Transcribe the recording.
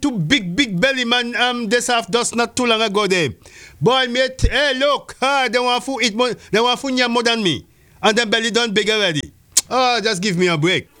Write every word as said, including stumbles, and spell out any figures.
two big, big belly man um this half just not too long ago there. Boy, mate, hey, look, ah, they want to eat more, they want to more than me. And the belly done big already. Oh, just give me a break.